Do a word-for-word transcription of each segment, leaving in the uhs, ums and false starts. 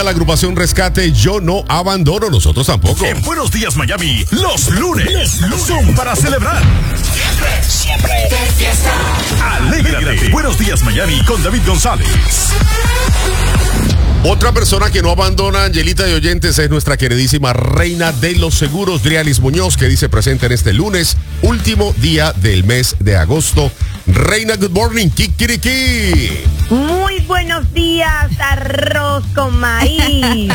La agrupación Rescate, Yo No Abandono, nosotros tampoco. En Buenos Días Miami, los lunes, los lunes son para celebrar. Siempre, siempre de fiesta. Alégrate. Buenos Días Miami con David González. Otra persona que no abandona, Angelita de oyentes, es nuestra queridísima reina de los seguros, Drialis Muñoz, que dice presente en este lunes, último día del mes de agosto. Reina, good morning, kikiriki. Muy buenos días, arroz con maíz.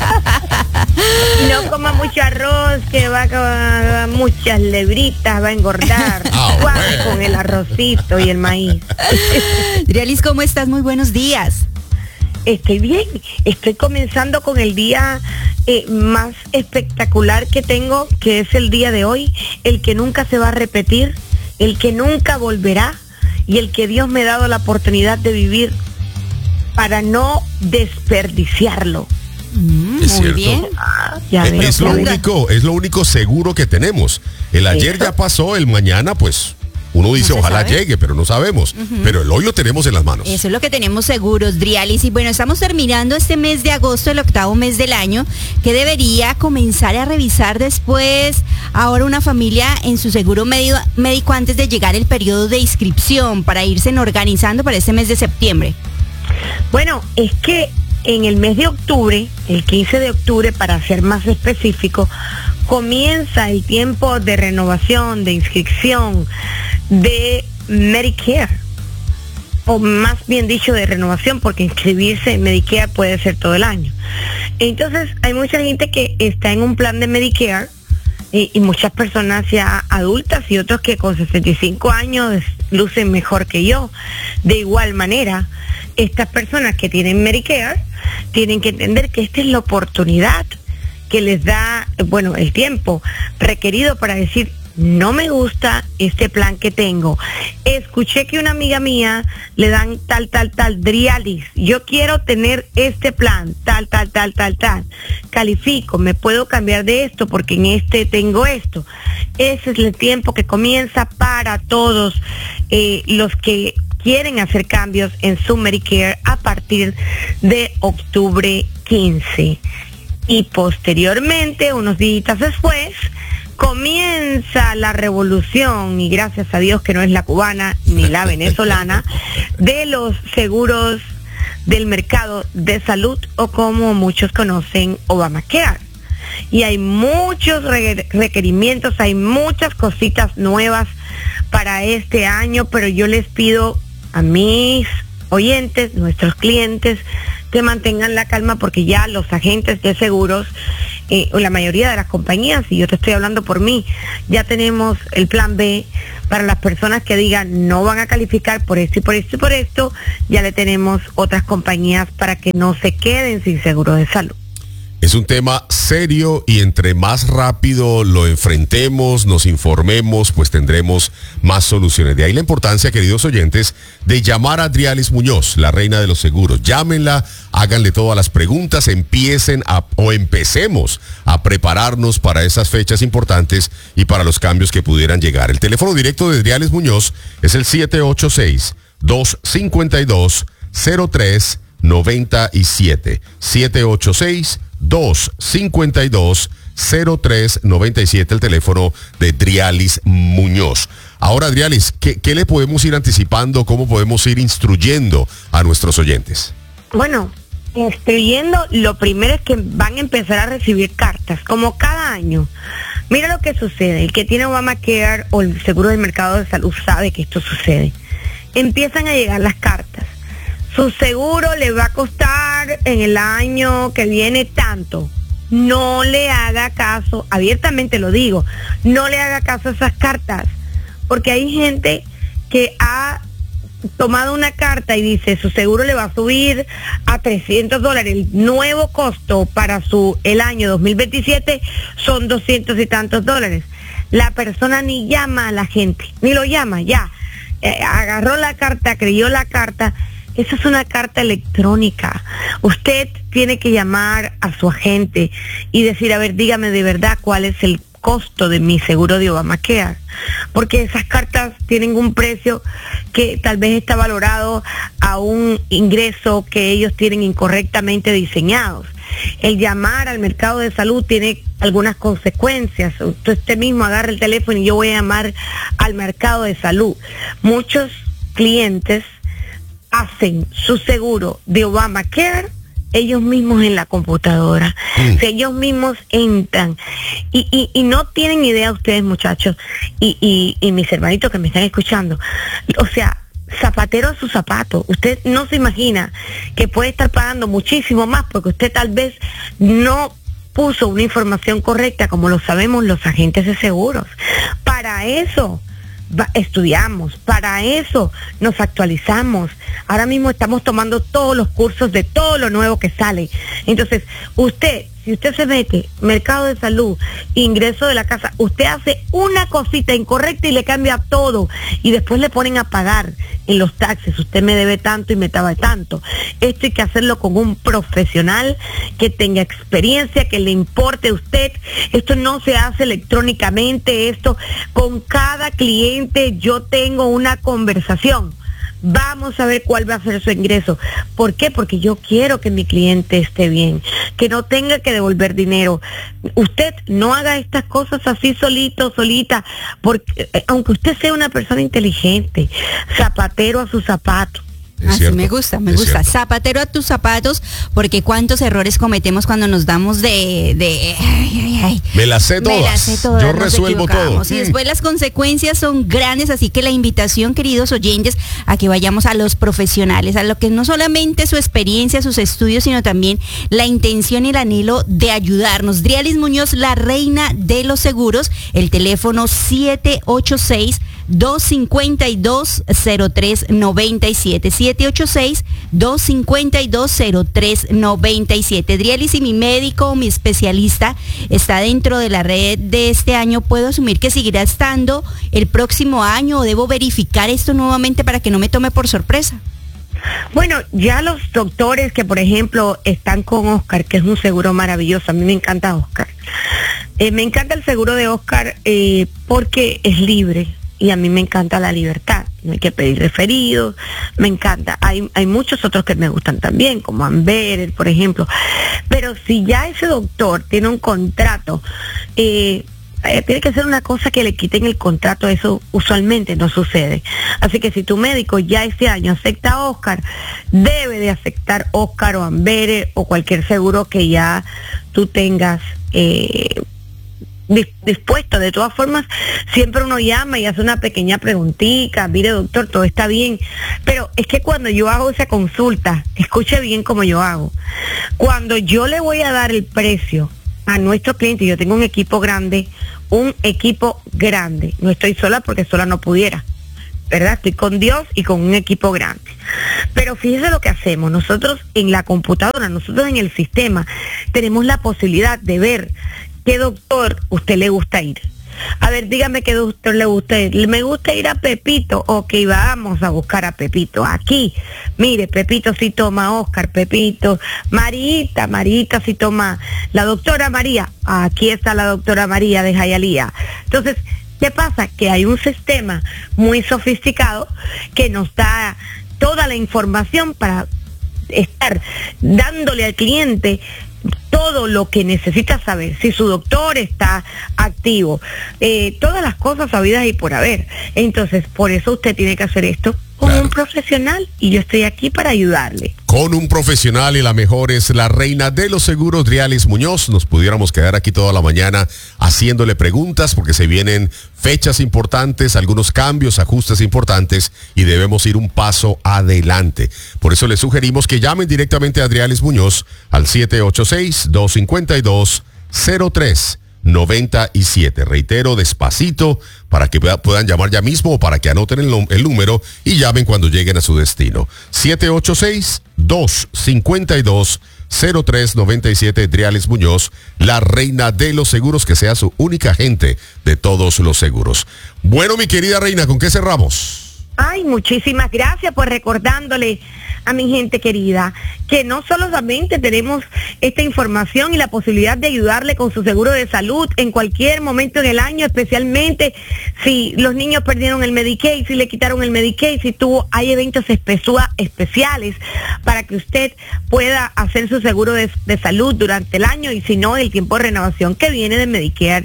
No coma mucho arroz, que va a muchas lebritas, va a engordar. Ah, Guau, bueno. con el arrocito y el maíz. Drialis, ¿cómo estás? Muy buenos días. Estoy bien, estoy comenzando con el día eh, más espectacular que tengo, que es el día de hoy, el que nunca se va a repetir, el que nunca volverá y el que Dios me ha dado la oportunidad de vivir para no desperdiciarlo. Mm, Es muy cierto. bien. Ah, ya Es, veo, es lo ya veo. único, es lo único seguro que tenemos. El ayer Eso. ya pasó, el mañana, pues, uno dice, No se ojalá sabe. llegue, pero no sabemos. Ujú. Pero el hoy lo tenemos en las manos. Eso es lo que tenemos seguros, Drialis. Y bueno, estamos terminando este mes de agosto, el octavo mes del año, que debería comenzar a revisar después ahora una familia en su seguro medio- médico antes de llegar el periodo de inscripción para irse organizando para este mes de septiembre. Bueno, es que en el mes de octubre, el quince de octubre, para ser más específico, comienza el tiempo de renovación, de inscripción de Medicare, o más bien dicho de renovación, porque inscribirse en Medicare puede ser todo el año. Entonces hay mucha gente que está en un plan de Medicare y, y muchas personas ya adultas y otros que con sesenta y cinco años lucen mejor que yo. De igual manera, estas personas que tienen Medicare tienen que entender que esta es la oportunidad que les da, bueno, el tiempo requerido para decir, no me gusta este plan que tengo. Escuché que una amiga mía le dan tal, tal, tal, Drialis. Yo quiero tener este plan, tal, tal, tal, tal, tal. Califico, me puedo cambiar de esto porque en este tengo esto. Ese es el tiempo que comienza para todos eh, los que quieren hacer cambios en su Medicare a partir de octubre quince. Y posteriormente, unos días después, comienza la revolución, y gracias a Dios que no es la cubana ni la venezolana, de los seguros del mercado de salud, o como muchos conocen, Obamacare. Y hay muchos re- requerimientos, hay muchas cositas nuevas para este año, pero yo les pido a mis oyentes, nuestros clientes, que mantengan la calma, porque ya los agentes de seguros, eh, o la mayoría de las compañías, y yo te estoy hablando por mí, ya tenemos el plan B para las personas que digan no van a calificar por esto y por esto y por esto. Ya le tenemos otras compañías para que no se queden sin seguro de salud. Es un tema serio y entre más rápido lo enfrentemos, nos informemos, pues tendremos más soluciones. De ahí la importancia, queridos oyentes, de llamar a Drialis Muñoz, la reina de los seguros. Llámenla, háganle todas las preguntas, empiecen a, o empecemos a prepararnos para esas fechas importantes y para los cambios que pudieran llegar. El teléfono directo de Drialis Muñoz es el siete ocho seis, dos cinco dos, cero tres nueve siete. siete ocho seis, dos cinco dos, cero tres nueve siete, el teléfono de Drialis Muñoz. Ahora, Drialis, ¿qué, ¿qué le podemos ir anticipando? ¿Cómo podemos ir instruyendo a nuestros oyentes? Bueno, instruyendo, lo primero es que van a empezar a recibir cartas, como cada año. Mira lo que sucede, el que tiene Obamacare o el seguro del mercado de salud sabe que esto sucede. Empiezan a llegar las cartas. Su seguro le va a costar en el año que viene tanto. No le haga caso, abiertamente lo digo, no le haga caso a esas cartas, porque hay gente que ha tomado una carta y dice su seguro le va a subir a trescientos dólares, el nuevo costo para su el año dos mil veintisiete son doscientos y tantos dólares. La persona ni llama a la gente, ni lo llama, ya, eh, agarró la carta, creyó la carta. Esa es una carta electrónica. Usted tiene que llamar a su agente y decir, a ver, dígame de verdad cuál es el costo de mi seguro de Obamacare, porque esas cartas tienen un precio que tal vez está valorado a un ingreso que ellos tienen incorrectamente diseñados. El llamar al mercado de salud tiene algunas consecuencias. Usted, usted mismo agarra el teléfono y yo voy a llamar al mercado de salud. Muchos clientes hacen su seguro de Obamacare ellos mismos en la computadora. Mm. O sea, ellos mismos entran y, y, y no tienen idea ustedes, muchachos, y, y, y mis hermanitos que me están escuchando. O sea, zapatero a su zapato. Usted no se imagina que puede estar pagando muchísimo más porque usted tal vez no puso una información correcta, como lo sabemos los agentes de seguros. Para eso va, estudiamos, para eso nos actualizamos. Ahora mismo estamos tomando todos los cursos de todo lo nuevo que sale. Entonces, usted, si usted se mete, mercado de salud, ingreso de la casa, usted hace una cosita incorrecta y le cambia todo. Y después le ponen a pagar en los taxes. Usted me debe tanto y me daba tanto. Esto hay que hacerlo con un profesional que tenga experiencia, que le importe a usted. Esto no se hace electrónicamente. Esto, con cada cliente yo tengo una conversación. Vamos a ver cuál va a ser su ingreso. ¿Por qué? Porque yo quiero que mi cliente esté bien, que no tenga que devolver dinero. Usted no haga estas cosas así solito, solita, porque aunque usted sea una persona inteligente, zapatero a sus zapatos. Así cierto, me gusta, me gusta. Cierto. Zapatero a tus zapatos, porque cuántos errores cometemos cuando nos damos de... de ay, ay, ay. Me las sé todas. Me las sé todas. Yo resuelvo todo. Y después las consecuencias son grandes, así que la invitación, queridos oyentes, a que vayamos a los profesionales, a lo que no solamente su experiencia, sus estudios, sino también la intención y el anhelo de ayudarnos. Drialis Muñoz, la reina de los seguros, el teléfono siete ocho seis, dos cinco dos, cero tres nueve siete, siete ocho seis, dos cinco dos, cero tres nueve siete. Drialis, y mi médico, mi especialista, está dentro de la red de este año. ¿Puedo asumir que seguirá estando el próximo año o debo verificar esto nuevamente para que no me tome por sorpresa? Bueno, ya los doctores que, por ejemplo, están con Oscar, que es un seguro maravilloso, a mí me encanta Oscar. Eh, me encanta el seguro de Oscar eh, porque es libre. Y a mí me encanta la libertad, no hay que pedir referidos, me encanta. Hay, hay muchos otros que me gustan también, como Amberer, por ejemplo. Pero si ya ese doctor tiene un contrato, eh, eh, tiene que ser una cosa que le quiten el contrato, eso usualmente no sucede. Así que si tu médico ya este año acepta a Oscar, debe de aceptar Oscar o Amberer o cualquier seguro que ya tú tengas eh, dispuesto. De todas formas, siempre uno llama y hace una pequeña preguntita, mire doctor, todo está bien, pero es que cuando yo hago esa consulta, escuche bien cómo yo hago, cuando yo le voy a dar el precio a nuestro cliente, yo tengo un equipo grande, un equipo grande, no estoy sola porque sola no pudiera, ¿verdad? Estoy con Dios y con un equipo grande. Pero fíjese lo que hacemos, nosotros en la computadora, nosotros en el sistema, tenemos la posibilidad de ver qué doctor usted le gusta ir. A ver, dígame qué doctor le gusta ir. Me gusta ir a Pepito. Ok, vamos a buscar a Pepito. Aquí, mire, Pepito sí toma Oscar, Pepito. Marita, Marita sí toma la doctora María. Aquí está la doctora María de Hialeah. Entonces, ¿qué pasa? Que hay un sistema muy sofisticado que nos da toda la información para estar dándole al cliente todo lo que necesita saber, si su doctor está activo, eh, todas las cosas sabidas y por haber. Entonces, por eso usted tiene que hacer esto con claro. un profesional, y yo estoy aquí para ayudarle. Con un profesional, y la mejor es la reina de los seguros, Drialis Muñoz. Nos pudiéramos quedar aquí toda la mañana haciéndole preguntas, porque se vienen fechas importantes, algunos cambios, ajustes importantes, y debemos ir un paso adelante. Por eso le sugerimos que llamen directamente a Drialis Muñoz al siete ocho seis, dos cinco dos, cero tres nueve siete. Reitero despacito para que puedan llamar ya mismo o para que anoten el, el número y llamen cuando lleguen a su destino. siete ocho seis, dos cinco dos, cero tres nueve siete. Drialis Muñoz, la reina de los seguros, que sea su única agente de todos los seguros. Bueno, mi querida reina, ¿con qué cerramos? Ay, muchísimas gracias por recordándole a mi gente querida que no solamente tenemos esta información y la posibilidad de ayudarle con su seguro de salud en cualquier momento en el año, especialmente si los niños perdieron el Medicaid, si le quitaron el Medicaid, si tuvo, hay eventos espesua, especiales para que usted pueda hacer su seguro de, de salud durante el año, y si no, el tiempo de renovación que viene de Medicare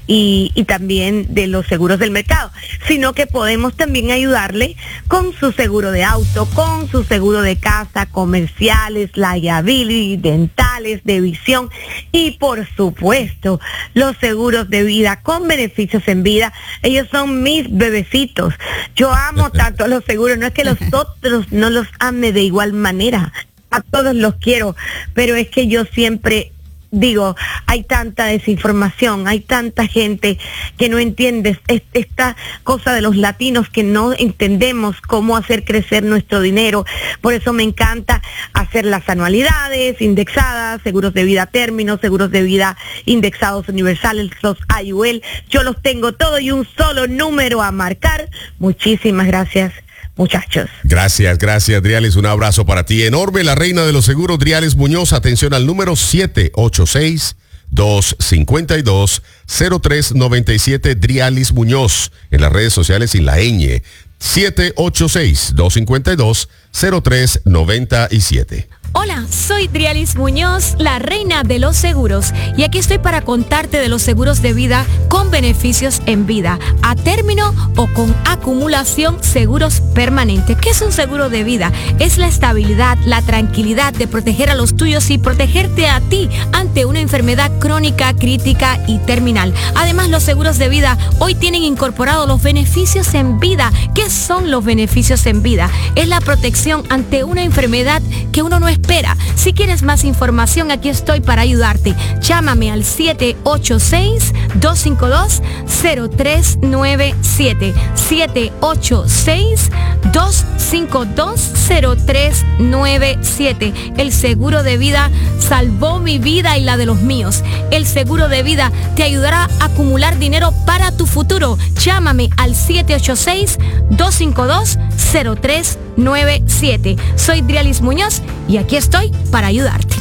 y, y también de los seguros del mercado, sino que podemos también ayudarle con su seguro de auto, con su seguro de casa, comerciales, liability, dentales, de visión y por supuesto los seguros de vida con beneficios en vida. Ellos son mis bebecitos. Yo amo tanto los seguros, no es que los otros no los ame de igual manera, a todos los quiero, pero es que yo siempre digo, hay tanta desinformación, hay tanta gente que no entiende esta cosa de los latinos, que no entendemos cómo hacer crecer nuestro dinero. Por eso me encanta hacer las anualidades indexadas, seguros de vida a término, seguros de vida indexados universales, los I U L. Yo los tengo todo y un solo número a marcar. Muchísimas gracias, muchachos. Gracias, gracias, Drialis. Un abrazo para ti enorme. La reina de los seguros, Drialis Muñoz. Atención al número siete ocho seis, dos cinco dos, cero tres nueve siete, Drialis Muñoz. En las redes sociales sin la ñ. siete ocho seis, dos cinco dos, cero tres nueve siete. Hola, soy Drialis Muñoz, la reina de los seguros, y aquí estoy para contarte de los seguros de vida con beneficios en vida, a término o con acumulación, seguros permanentes. ¿Qué es un seguro de vida? Es la estabilidad, la tranquilidad de proteger a los tuyos y protegerte a ti ante una enfermedad crónica, crítica y terminal. Además, los seguros de vida hoy tienen incorporados los beneficios en vida. ¿Qué son los beneficios en vida? Es la protección ante una enfermedad que uno no espera. Si quieres más información, aquí estoy para ayudarte. Llámame al siete ocho seis, dos cinco dos, cero tres nueve siete. siete ocho seis, dos cinco dos, cero tres nueve siete. El seguro de vida salvó mi vida y la de los míos. El seguro de vida te ayudará a acumular dinero para tu futuro. Llámame al siete ocho seis, dos cinco dos, cero tres nueve siete. Soy Drialis Muñoz y aquí estoy para ayudarte.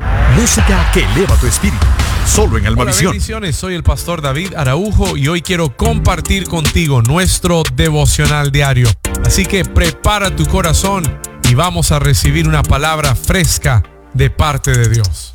Música que eleva tu espíritu. Solo en Almavisión. Hola, bendiciones. Soy el pastor David Araujo y hoy quiero compartir contigo nuestro devocional diario. Así que prepara tu corazón y vamos a recibir una palabra fresca de parte de Dios.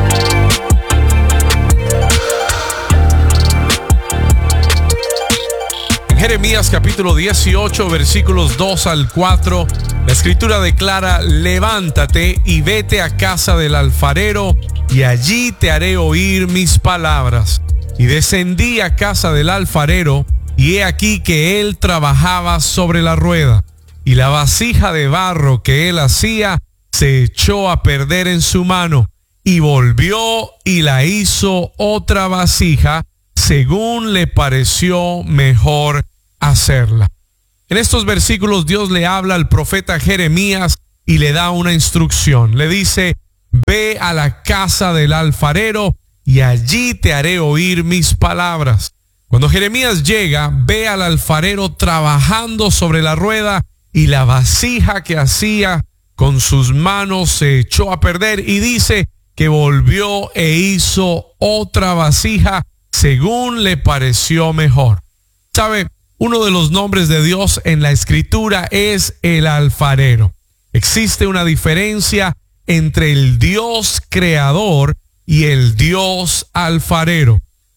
Jeremías capítulo dieciocho, versículos dos al cuatro, la escritura declara: levántate y vete a casa del alfarero, y allí te haré oír mis palabras. Y descendí a casa del alfarero, y he aquí que él trabajaba sobre la rueda, y la vasija de barro que él hacía se echó a perder en su mano, y volvió y la hizo otra vasija, según le pareció mejor hacerla. En estos versículos Dios le habla al profeta Jeremías y le da una instrucción. Le dice: ve a la casa del alfarero y allí te haré oír mis palabras. Cuando Jeremías llega, ve al alfarero trabajando sobre la rueda, y la vasija que hacía con sus manos se echó a perder, y dice que volvió e hizo otra vasija según le pareció mejor. ¿Sabe? Uno de los nombres de Dios en la escritura es el alfarero. Existe una diferencia entre el Dios creador y el Dios alfarero.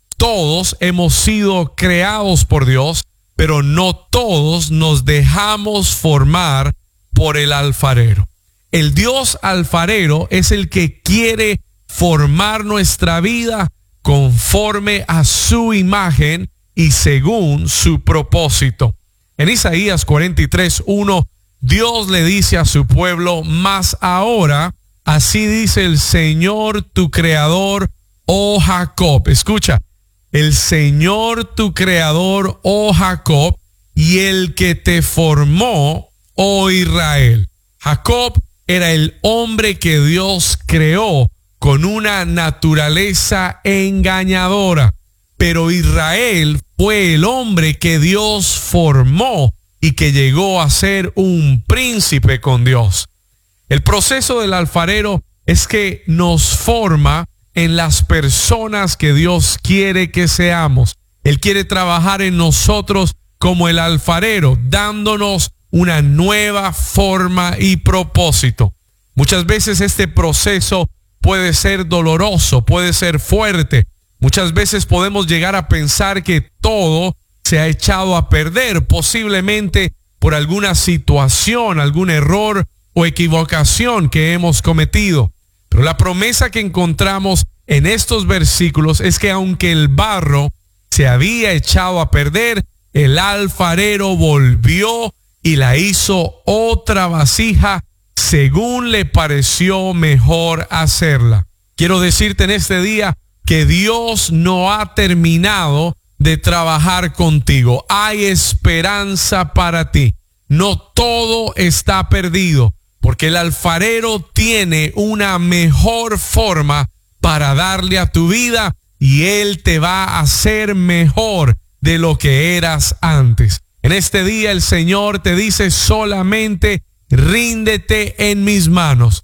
Todos hemos sido creados por Dios, pero no todos nos dejamos formar por el alfarero. El Dios alfarero es el que quiere formar nuestra vida conforme a su imagen y según su propósito. En Isaías cuarenta y tres, uno, Dios le dice a su pueblo: mas ahora, así dice el Señor tu creador, oh Jacob. Escucha, el Señor tu creador, oh Jacob, y el que te formó, oh Israel. Jacob era el hombre que Dios creó con una naturaleza engañadora, pero Israel fue el hombre que Dios formó y que llegó a ser un príncipe con Dios. El proceso del alfarero es que nos forma en las personas que Dios quiere que seamos. Él quiere trabajar en nosotros como el alfarero, dándonos una nueva forma y propósito. Muchas veces este proceso puede ser doloroso, puede ser fuerte. Muchas veces podemos llegar a pensar que todo se ha echado a perder, posiblemente por alguna situación, algún error o equivocación que hemos cometido. Pero la promesa que encontramos en estos versículos es que aunque el barro se había echado a perder, el alfarero volvió y la hizo otra vasija según le pareció mejor hacerla. Quiero decirte en este día que Dios no ha terminado de trabajar contigo. Hay esperanza para ti. No todo está perdido, porque el alfarero tiene una mejor forma para darle a tu vida y Él te va a hacer mejor de lo que eras antes. En este día el Señor te dice solamente ríndete en mis manos.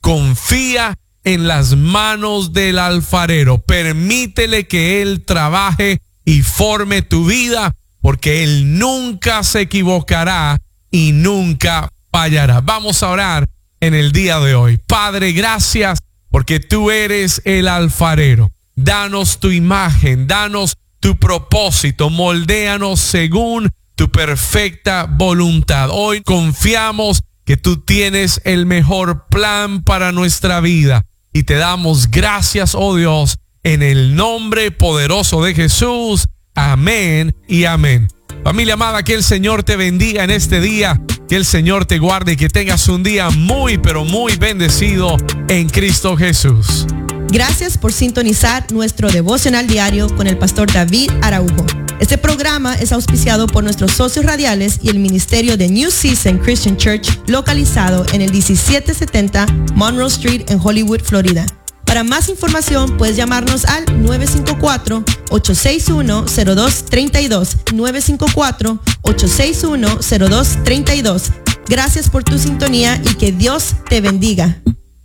Confía en las manos del alfarero. Permítele que Él trabaje y forme tu vida, porque Él nunca se equivocará y nunca fallará. Vamos a orar en el día de hoy. Padre, gracias porque tú eres el alfarero. Danos tu imagen, danos tu propósito, moldéanos según tu perfecta voluntad. Hoy confiamos que tú tienes el mejor plan para nuestra vida y te damos gracias, oh Dios, en el nombre poderoso de Jesús. Amén y amén. Familia amada, que el Señor te bendiga en este día, que el Señor te guarde y que tengas un día muy, pero muy bendecido en Cristo Jesús. Gracias por sintonizar nuestro devocional diario con el pastor David Araujo. Este programa es auspiciado por nuestros socios radiales y el ministerio de New Season Christian Church, localizado en el diecisiete setenta Monroe Street en Hollywood, Florida. Para más información puedes llamarnos al nueve cinco cuatro, ocho seis uno, cero dos tres dos, nueve cinco cuatro, ocho seis uno, cero dos tres dos. Gracias por tu sintonía y que Dios te bendiga.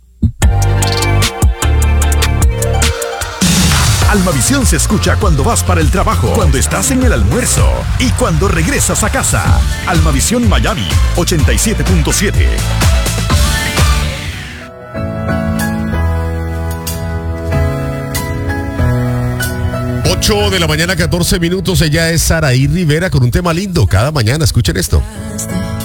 Almavisión se escucha cuando vas para el trabajo, cuando estás en el almuerzo y cuando regresas a casa. Almavisión Miami ochenta y siete punto siete. ocho de la mañana, catorce minutos. Ella es Saraí Rivera con un tema lindo cada mañana. Escuchen esto.